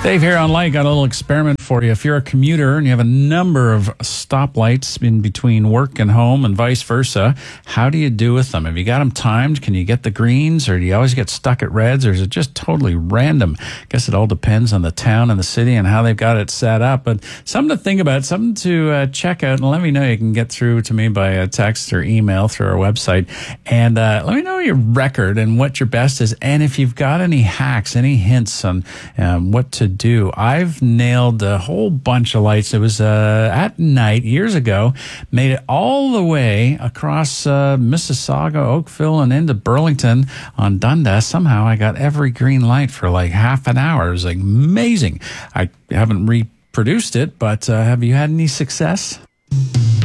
Dave here on Light. Got a little experiment for you. If you're a commuter and you have a number of stoplights in between work and home and vice versa, how do you do with them? Have you got them timed? Can you get the greens, or do you always get stuck at reds, or is it just totally random? I guess it all depends on the town and the city and how they've got it set up. But something to think about, something to check out, and let me know. You can get through to me by text or email through our website, and let me know your record and what your best is, and if you've got any hacks, any hints on what to do. I've nailed a whole bunch of lights. It was at night years ago, made it all the way across Mississauga, Oakville, and into Burlington on Dundas. Somehow I got every green light for like half an hour. It was like amazing. I haven't reproduced it, but have you had any success?